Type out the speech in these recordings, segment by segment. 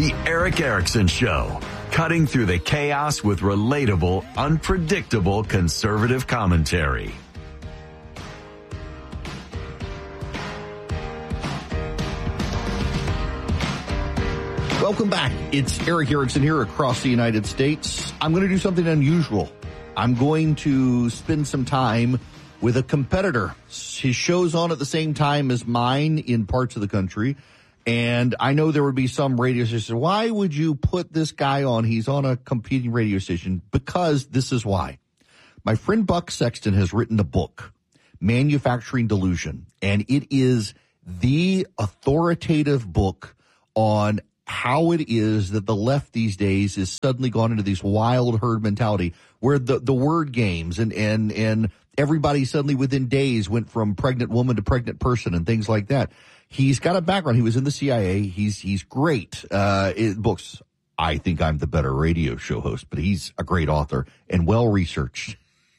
The Erick Erickson Show, cutting through the chaos with relatable, unpredictable conservative commentary. Welcome back. It's Erick Erickson here across the United States. I'm going to do something unusual. I'm going to spend some time with a competitor. His show's on at the same time as mine in parts of the country. And I know there would be some radio stations. Why would you put this guy on? He's on a competing radio station. Because this is why. My friend Buck Sexton has written a book, Manufacturing Delusion. And it is the authoritative book on how it is that the left these days is suddenly gone into this wild herd mentality where the word games and everybody suddenly within days went from pregnant woman to pregnant person and things like that. He's got a background. He was in the CIA. He's great. Books. I think I'm the better radio show host, but he's a great author and well researched.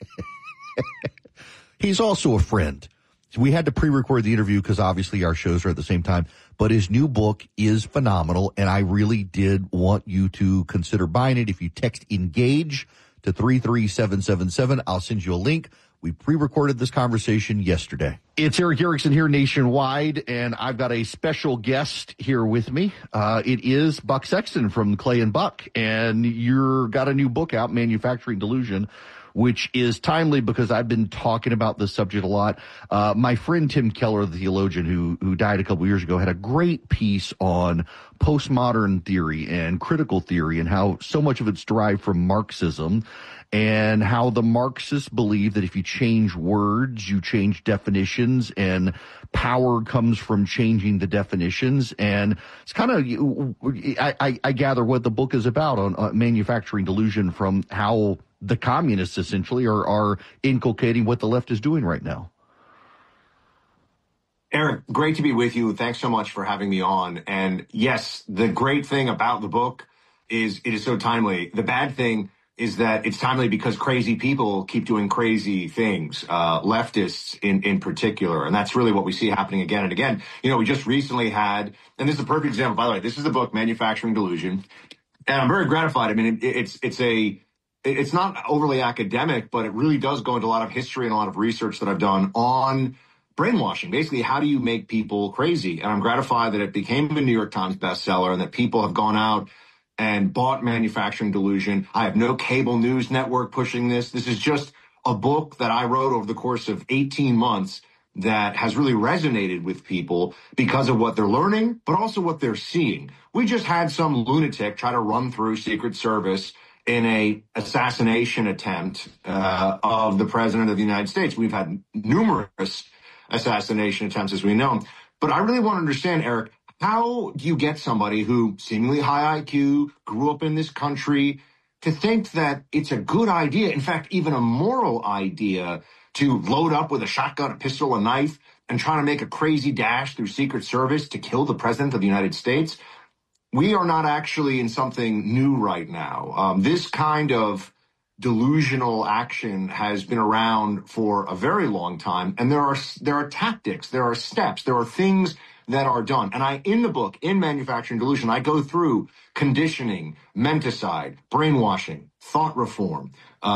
He's also a friend. We had to pre-record the interview because obviously our shows are at the same time, but his new book is phenomenal, and I really did want you to consider buying it. If you text ENGAGE to 33777, I'll send you a link. We pre-recorded this conversation yesterday. It's Erick Erickson here nationwide, and I've got a special guest here with me. It is Buck Sexton from Clay and Buck, and you've got a new book out, Manufacturing Delusion, which is timely because I've been talking about this subject a lot. My friend Tim Keller, the theologian who died a couple years ago, had a great piece on postmodern theory and critical theory and how so much of it's derived from Marxism and how the Marxists believe that if you change words, you change definitions, and power comes from changing the definitions. And it's kind of, I gather what the book is about on manufacturing delusion from how the communists essentially are inculcating what the left is doing right now. Eric, great to be with you. Thanks so much for having me on. And yes, the great thing about the book is it is so timely. The bad thing is that it's timely because crazy people keep doing crazy things, leftists in particular. And that's really what we see happening again and again. You know, we just recently had, and this is a perfect example, by the way, this is the book, Manufacturing Delusion. And I'm very gratified. I mean, it's not overly academic, but it really does go into a lot of history and a lot of research that I've done on brainwashing. Basically, how do you make people crazy? And I'm gratified that it became a New York Times bestseller and that people have gone out and bought Manufacturing Delusion. I have no cable news network pushing this. This is just a book that I wrote over the course of 18 months that has really resonated with people because of what they're learning, but also what they're seeing. We just had some lunatic try to run through Secret Service in a assassination attempt of the president of the United States. We've had numerous assassination attempts, as we know. But I really want to understand, Eric, how do you get somebody who seemingly high IQ, grew up in this country, to think that it's a good idea, in fact, even a moral idea, to load up with a shotgun, a pistol, a knife, and try to make a crazy dash through Secret Service to kill the president of the United States? We are not actually in something new right now. This kind of delusional action has been around for a very long time, and there are tactics, there are steps, there are things that are done. And in the book, in Manufacturing Delusion, I go through conditioning, menticide, brainwashing, thought reform,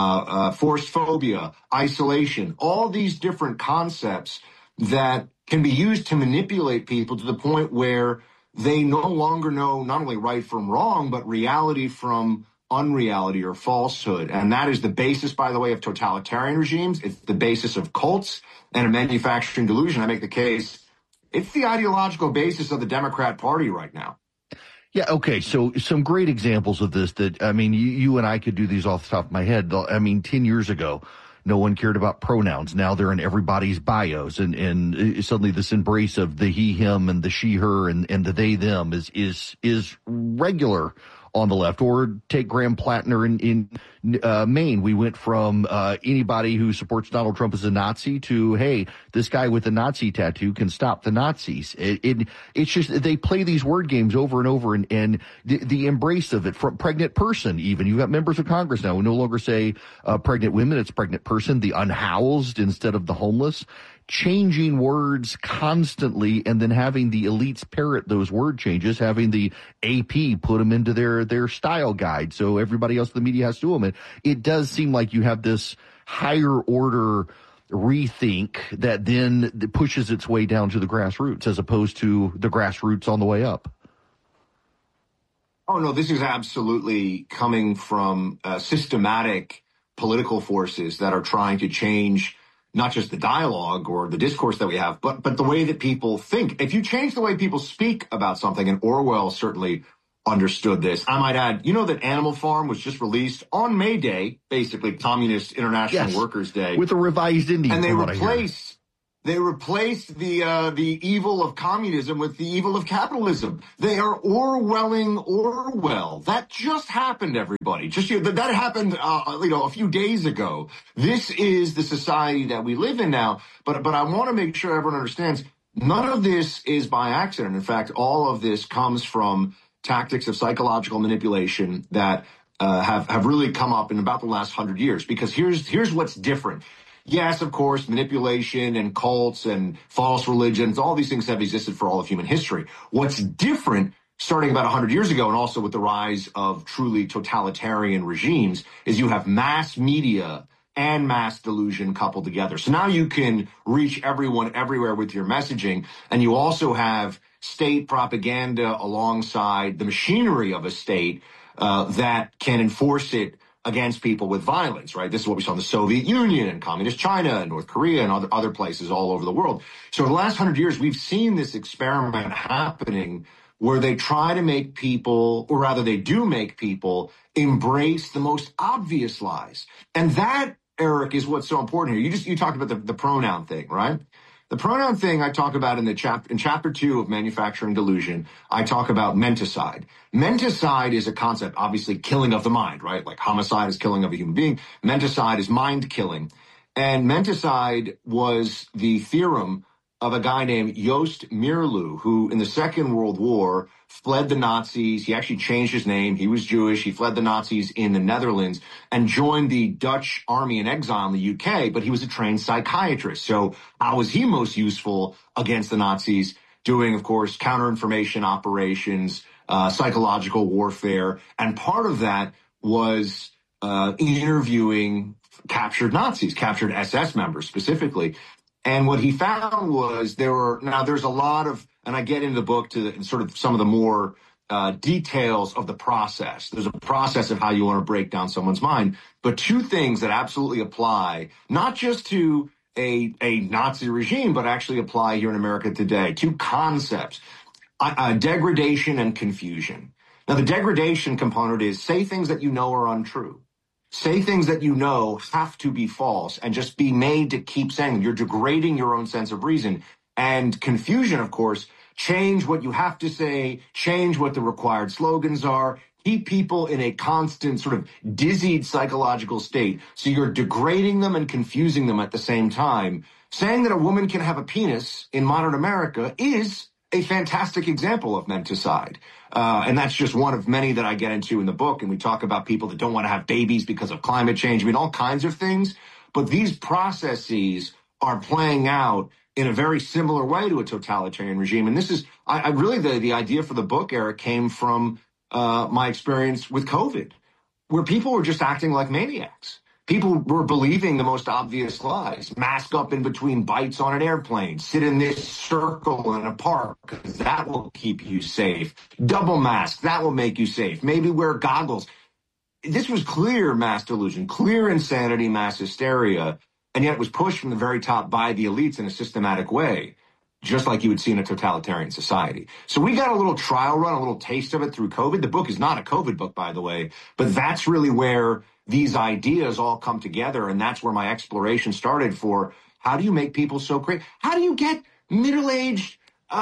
forced phobia, isolation, all these different concepts that can be used to manipulate people to the point where they no longer know not only right from wrong, but reality from unreality or falsehood. And that is the basis, by the way, of totalitarian regimes. It's the basis of cults and a Manufacturing Delusion. I make the case it's the ideological basis of the Democrat Party right now. Yeah, okay, so some great examples of this that, I mean, you and I could do these off the top of my head. I mean, 10 years ago, no one cared about pronouns. Now they're in everybody's bios, and suddenly this embrace of the he, him, and the she, her, and the they, them is regular on the left. Or take Graham Plattner in Maine. We went from anybody who supports Donald Trump as a Nazi to, hey, this guy with the Nazi tattoo can stop the Nazis. It's just they play these word games over and over, and the embrace of it from pregnant person even. You've got members of Congress now who no longer say pregnant women, it's pregnant person, the unhoused instead of the homeless. changing words constantly and then having the elites parrot those word changes, having the AP put them into their style guide so everybody else in the media has to do them. It does seem like you have this higher order rethink that then pushes its way down to the grassroots as opposed to the grassroots on the way up. Oh, no, this is absolutely coming from systematic political forces that are trying to change not just the dialogue or the discourse that we have, but the way that people think. If you change the way people speak about something, and Orwell certainly understood this. I might add, you know that Animal Farm was just released on May Day, basically Communist International Workers' Day. With a revised ending. And they replaced the evil of communism with the evil of capitalism. They are Orwelling Orwell. That just happened, everybody. That happened, a few days ago. This is the society that we live in now. But I want to make sure everyone understands none of this is by accident. In fact, all of this comes from tactics of psychological manipulation that have really come up in about the last 100 years. Because here's what's different. Yes, of course, manipulation and cults and false religions, all these things have existed for all of human history. What's different, starting about 100 years ago, and also with the rise of truly totalitarian regimes, is you have mass media and mass delusion coupled together. So now you can reach everyone everywhere with your messaging, and you also have state propaganda alongside the machinery of a state that can enforce it against people with violence, right? This is what we saw in the Soviet Union and Communist China and North Korea and other places all over the world. So in the last 100 years, we've seen this experiment happening where they try to make people, or rather they do make people, embrace the most obvious lies. And that, Eric, is what's so important here. You talked about the pronoun thing, right? The pronoun thing I talk about in chapter 2 of Manufacturing Delusion. I talk about menticide. Menticide is a concept, obviously killing of the mind, right? Like homicide is killing of a human being. Menticide is mind killing. And menticide was the theorem of a guy named Joost Meerloo, who in the Second World War fled the Nazis. He actually changed his name. He was Jewish. He fled the Nazis in the Netherlands and joined the Dutch army in exile in the UK, but he was a trained psychiatrist. So how was he most useful against the Nazis? Doing, of course, counterinformation operations, psychological warfare. And part of that was interviewing captured Nazis, captured SS members specifically. And what he found was there's a lot of, and I get into the book to sort of some of the more details of the process. There's a process of how you want to break down someone's mind, but two things that absolutely apply, not just to a Nazi regime, but actually apply here in America today. Two concepts, degradation and confusion. Now, the degradation component is say things that you know are untrue. Say things that you know have to be false and just be made to keep saying them. You're degrading your own sense of reason. And confusion, of course, change what you have to say, change what the required slogans are, keep people in a constant sort of dizzied psychological state. So you're degrading them and confusing them at the same time. Saying that a woman can have a penis in modern America is a fantastic example of menticide. And that's just one of many that I get into in the book. And we talk about people that don't want to have babies because of climate change. I mean, all kinds of things. But these processes are playing out in a very similar way to a totalitarian regime. And this is, I really, the idea for the book, Eric, came from my experience with COVID, where people were just acting like maniacs. People were believing the most obvious lies. Mask up in between bites on an airplane. Sit in this circle in a park, because that will keep you safe. Double mask, that will make you safe. Maybe wear goggles. This was clear mass delusion, clear insanity, mass hysteria, and yet it was pushed from the very top by the elites in a systematic way, just like you would see in a totalitarian society. So we got a little trial run, a little taste of it through COVID. The book is not a COVID book, by the way, but that's really where these ideas all come together, and that's where my exploration started for how do you make people so crazy? How do you get middle-aged,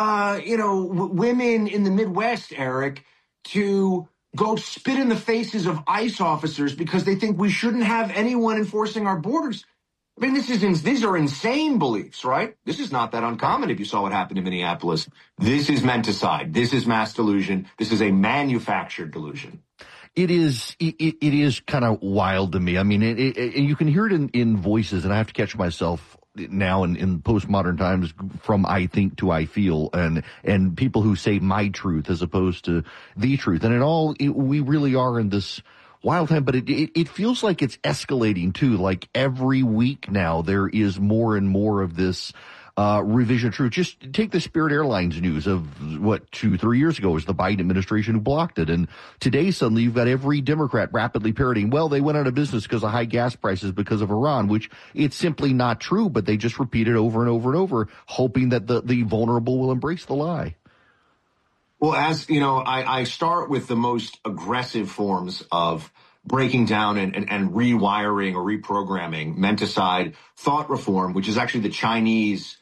women in the Midwest, Eric, to go spit in the faces of ICE officers because they think we shouldn't have anyone enforcing our borders? I mean, these are insane beliefs, right? This is not that uncommon if you saw what happened in Minneapolis. This is menticide. This is mass delusion. This is a manufactured delusion. It is kind of wild to me. I mean, you can hear it in voices, and I have to catch myself now in postmodern times from I think to I feel, and people who say my truth as opposed to the truth. And we really are in this wild time, but it feels like it's escalating too. Like every week now there is more and more of this revision of truth. Just take the Spirit Airlines news of 2-3 years ago was the Biden administration who blocked it. And today suddenly you've got every Democrat rapidly parroting, well, they went out of business because of high gas prices because of Iran, which it's simply not true, but they just repeat it over and over and over, hoping that the vulnerable will embrace the lie. Well, as you know, I start with the most aggressive forms of breaking down and rewiring or reprogramming menticide thought reform, which is actually the Chinese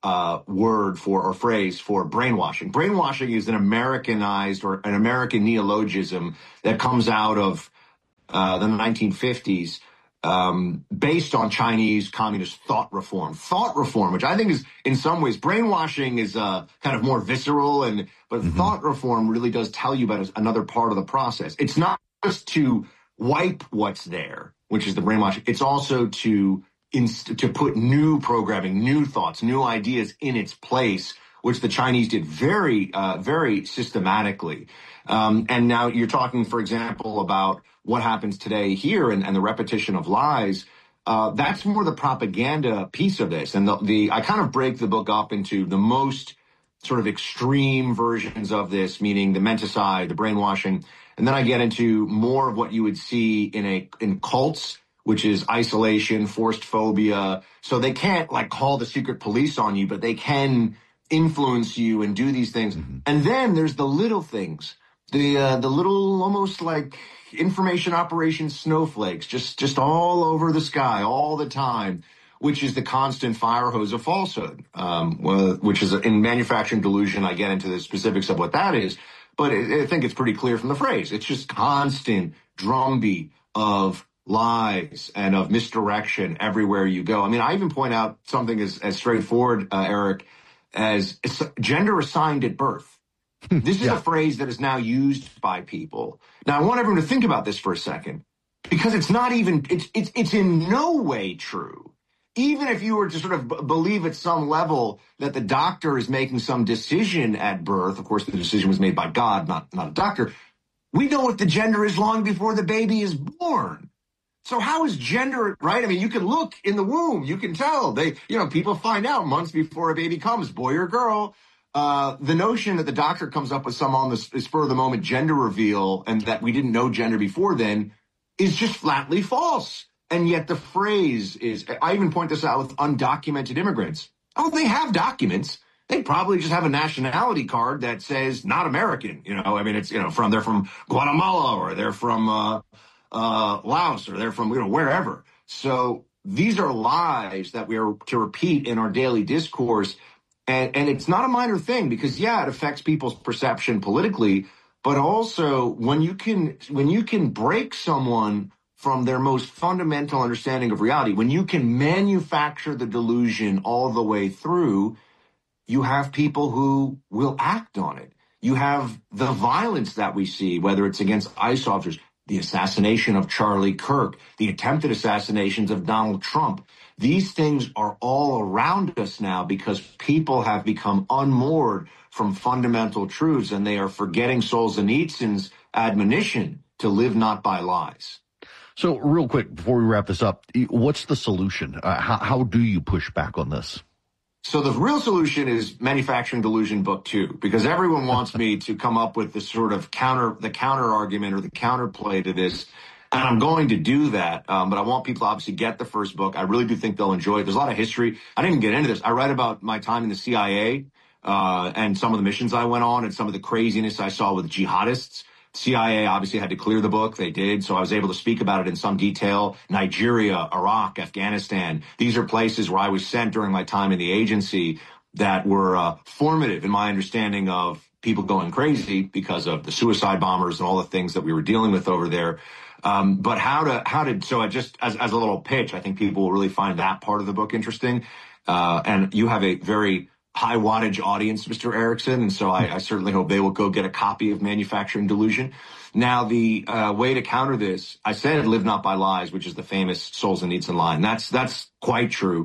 word or phrase for brainwashing. Brainwashing is an Americanized or an American neologism that comes out of the 1950s based on Chinese communist thought reform. Thought reform, which I think is in some ways, brainwashing is kind of more visceral, but thought reform really does tell you about another part of the process. It's not just to wipe what's there, which is the brainwashing. It's also to put new programming, new thoughts, new ideas in its place, which the Chinese did very, very systematically. And now you're talking, for example, about what happens today here and the repetition of lies. That's more the propaganda piece of this. And I kind of break the book up into the most sort of extreme versions of this, meaning the menticide, the brainwashing. And then I get into more of what you would see in cults, which is isolation, forced phobia. So they can't like call the secret police on you, but they can influence you and do these things. Mm-hmm. And then there's the little things, the little almost like information operation snowflakes, just all over the sky all the time, which is the constant fire hose of falsehood, which is in manufacturing delusion. I get into the specifics of what that is, but I think it's pretty clear from the phrase. It's just constant drumbeat of lies and of misdirection everywhere you go. I mean, I even point out something as straightforward, Eric, as gender assigned at birth. This is a phrase that is now used by people. Now, I want everyone to think about this for a second, because it's not even, it's in no way true. Even if you were to sort of believe at some level that the doctor is making some decision at birth, of course, the decision was made by God, not a doctor. We know what the gender is long before the baby is born. So how is gender, right? I mean, you can look in the womb, you can tell. People find out months before a baby comes, boy or girl. The notion that the doctor comes up with some on the spur of the moment gender reveal and that we didn't know gender before then is just flatly false. And yet the phrase is, I even point this out with undocumented immigrants. Oh, they have documents. They probably just have a nationality card that says not American. It's, they're from Guatemala or they're from, Laos, or they're from, wherever. So these are lies that we are to repeat in our daily discourse. And it's not a minor thing because, it affects people's perception politically, but also when you can break someone from their most fundamental understanding of reality, when you can manufacture the delusion all the way through, you have people who will act on it. You have the violence that we see, whether it's against ICE officers, the assassination of Charlie Kirk, the attempted assassinations of Donald Trump. These things are all around us now because people have become unmoored from fundamental truths, and they are forgetting Solzhenitsyn's admonition to live not by lies. So real quick, before we wrap this up, what's the solution? How do you push back on this? So the real solution is Manufacturing Delusion Book 2, because everyone wants me to come up with this sort of counter argument or the counterplay to this. And I'm going to do that. But I want people to obviously get the first book. I really do think they'll enjoy it. There's a lot of history. I didn't even get into this. I write about my time in the CIA, and some of the missions I went on and some of the craziness I saw with jihadists. CIA obviously had to clear the book. They did. So I was able to speak about it in some detail. Nigeria, Iraq, Afghanistan. These are places where I was sent during my time in the agency that were formative in my understanding of people going crazy because of the suicide bombers and all the things that we were dealing with over there. But so I just, as a little pitch, I think people will really find that part of the book interesting. And you have a very high wattage audience, Mr. Erickson. And so I certainly hope they will go get a copy of Manufacturing Delusion. Now, the way to counter this, I said live not by lies, which is the famous Solzhenitsyn line. That's quite true.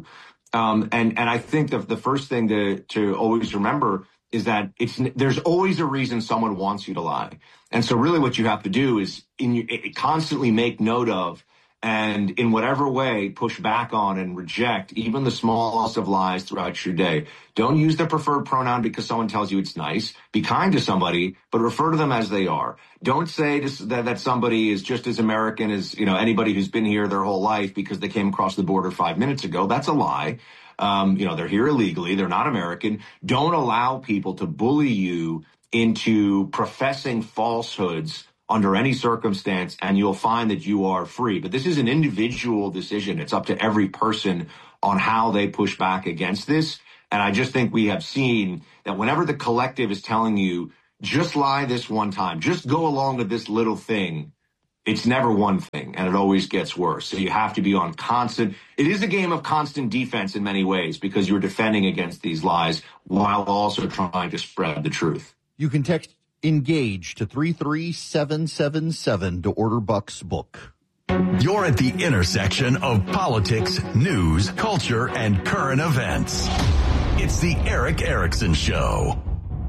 And I think the first thing to always remember is that there's always a reason someone wants you to lie. And so really what you have to do is constantly make note of, and in whatever way push back on and reject even the smallest of lies throughout your day. Don't use the preferred pronoun because someone tells you it's nice. Be kind to somebody, but refer to them as they are. Don't say that somebody is just as American as, anybody who's been here their whole life because they came across the border 5 minutes ago. That's a lie. They're here illegally. They're not American. Don't allow people to bully you into professing falsehoods under any circumstance, and you'll find that you are free. But this is an individual decision. It's up to every person on how they push back against this. And I just think we have seen that whenever the collective is telling you, just lie this one time, just go along with this little thing, it's never one thing, and it always gets worse. So you have to be on constant. It is a game of constant defense in many ways because you're defending against these lies while also trying to spread the truth. You can text ENGAGE to 33777 to order Buck's book. You're at the intersection of politics, news, culture, and current events. It's the Erick Erickson Show.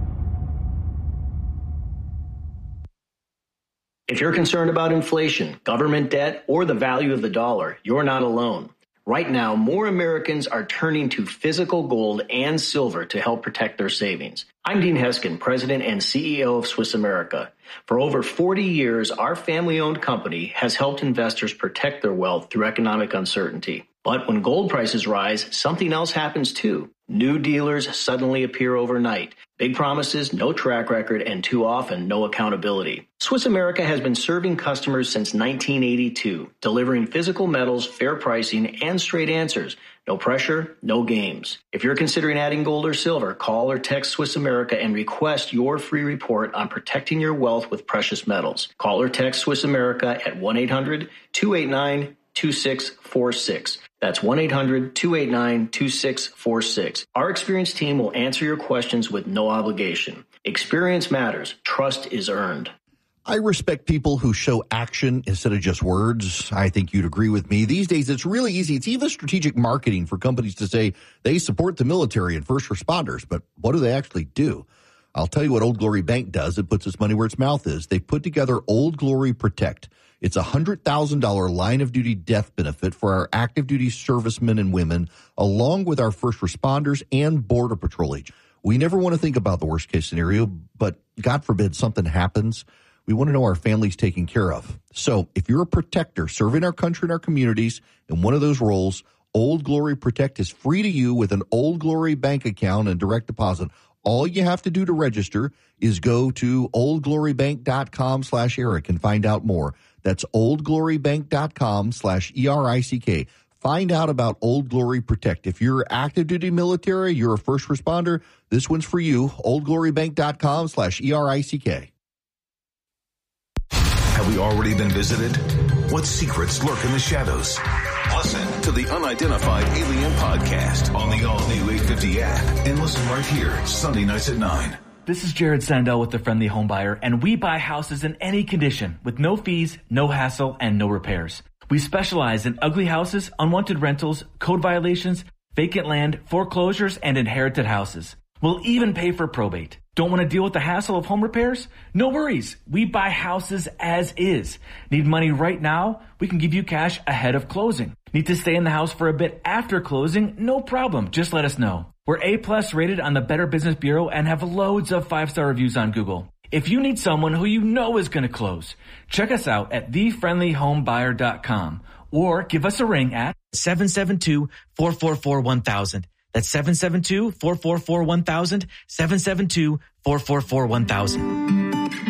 If you're concerned about inflation, government debt, or the value of the dollar, you're not alone. Right now, more Americans are turning to physical gold and silver to help protect their savings. I'm Dean Heskin, President and CEO of Swiss America. For over 40 years, our family-owned company has helped investors protect their wealth through economic uncertainty. But when gold prices rise, something else happens too. New dealers suddenly appear overnight. Big promises, no track record, and too often, no accountability. Swiss America has been serving customers since 1982, delivering physical metals, fair pricing, and straight answers. No pressure, no games. If you're considering adding gold or silver, call or text Swiss America and request your free report on protecting your wealth with precious metals. Call or text Swiss America at 1-800-289-2646. That's 1-800-289-2646. Our experienced team will answer your questions with no obligation. Experience matters. Trust is earned. I respect people who show action instead of just words. I think you'd agree with me. These days, it's really easy. It's even strategic marketing for companies to say they support the military and first responders. But what do they actually do? I'll tell you what Old Glory Bank does. It puts its money where its mouth is. They put together Old Glory Protect. It's a $100,000 line-of-duty death benefit for our active-duty servicemen and women, along with our first responders and Border Patrol agents. We never want to think about the worst-case scenario, but God forbid something happens. We want to know our family's taken care of. So if you're a protector serving our country and our communities in one of those roles, Old Glory Protect is free to you with an Old Glory bank account and direct deposit. All you have to do to register is go to oldglorybank.com/Eric and find out more. That's oldglorybank.com/ERICK. Find out about Old Glory Protect. If you're active duty military, you're a first responder, this one's for you. oldglorybank.com/ERICK. Have we already been visited? What secrets lurk in the shadows? Listen to the Unidentified Alien Podcast on the all-new 850 app and listen right here, Sunday nights at 9. This is Jared Sandell with The Friendly Home Buyer, and we buy houses in any condition with no fees, no hassle, and no repairs. We specialize in ugly houses, unwanted rentals, code violations, vacant land, foreclosures, and inherited houses. We'll even pay for probate. Don't want to deal with the hassle of home repairs? No worries. We buy houses as is. Need money right now? We can give you cash ahead of closing. Need to stay in the house for a bit after closing? No problem. Just let us know. We're A+ rated on the Better Business Bureau and have loads of 5-star reviews on Google. If you need someone who you know is going to close, check us out at thefriendlyhomebuyer.com or give us a ring at 772-444-1000. That's 772-444-1000, 772-444-1000.